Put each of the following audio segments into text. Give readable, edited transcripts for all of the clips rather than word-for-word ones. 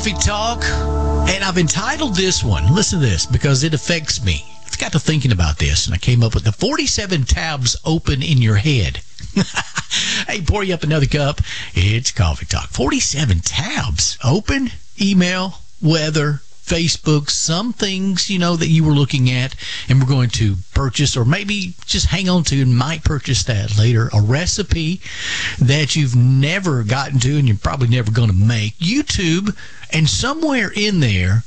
Coffee Talk, and I've entitled this one, listen to this, because it affects me. I got to thinking about this, and I came up with the 47 tabs open in your head. Hey, pour you up another cup. It's Coffee Talk. 47 tabs open. Email, weather, Facebook, some things, that you were looking at and we're going to purchase, or maybe just hang on to and might purchase that later. A recipe that you've never gotten to and you're probably never going to make. YouTube, and somewhere in there,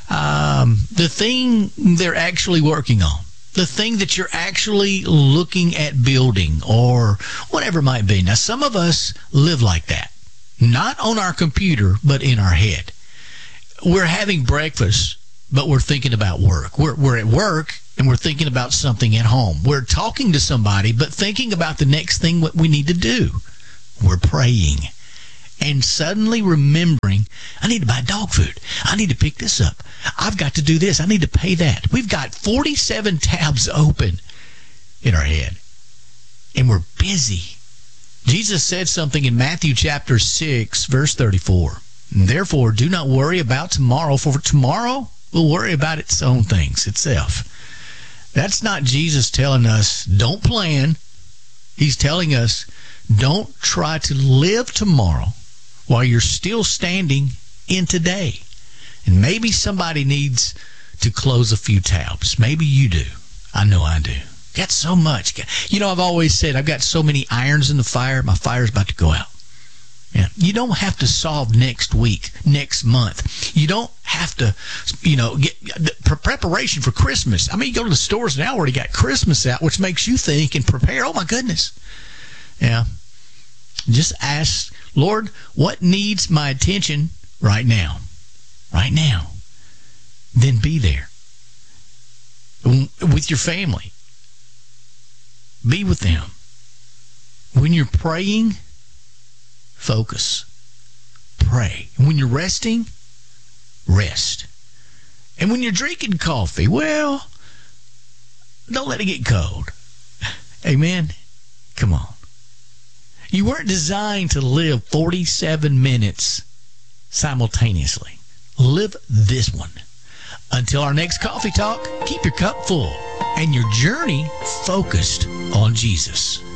the thing they're actually working on. The thing that you're actually looking at building or whatever it might be. Now, some of us live like that. Not on our computer, but in our head. We're having breakfast, but we're thinking about work. We're at work, and we're thinking about something at home. We're talking to somebody, but thinking about the next thing what we need to do. We're praying. And suddenly remembering, I need to buy dog food. I need to pick this up. I've got to do this. I need to pay that. We've got 47 tabs open in our head, and we're busy. Jesus said something in Matthew chapter 6, verse 34. Therefore, do not worry about tomorrow, for tomorrow will worry about its own things itself. That's not Jesus telling us, don't plan. He's telling us, don't try to live tomorrow while you're still standing in today. And maybe somebody needs to close a few tabs. Maybe you do. I know I do. Got so much. I've always said I've got so many irons in the fire, my fire's about to go out. Yeah. You don't have to solve next week, next month. You don't have to, get preparation for Christmas. I mean, you go to the stores now, already got Christmas out, which makes you think and prepare. Oh, my goodness. Yeah. Just ask, Lord, what needs my attention right now? Right now. Then be there with your family. Be with them. When you're praying, focus. Pray. And when you're resting, rest. And when you're drinking coffee, well, don't let it get cold. Amen? Come on. You weren't designed to live 47 minutes simultaneously. Live this one. Until our next Coffee Talk, keep your cup full and your journey focused on Jesus.